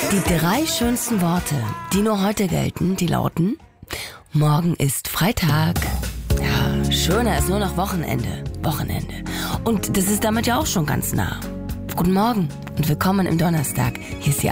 Die 3 schönsten Worte, die nur heute gelten, die lauten: Morgen ist Freitag. Ja, schöner ist nur noch Wochenende. Und das ist damit ja auch schon ganz nah. Guten Morgen und willkommen im Donnerstag. Hier ist die